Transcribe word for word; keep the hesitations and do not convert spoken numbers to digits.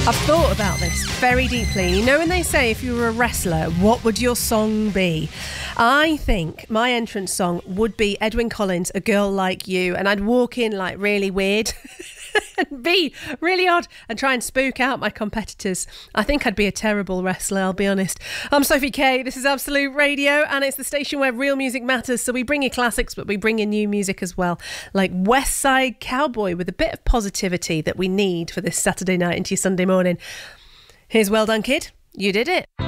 I've thought about this very deeply. You know when they say if you were a wrestler, what would your song be? I think my entrance song would be Edwyn Collins, A Girl Like You, and I'd walk in like really weird and be really odd and try and spook out my competitors. I think I'd be a terrible wrestler, I'll be honest. I'm Sophie Kay, this is Absolute Radio, and it's the station where real music matters, so we bring you classics, but we bring you new music as well, like West Side Cowboy, with a bit of positivity that we need for this Saturday night into your Sunday morning. Here's Well Done Kid, you did it.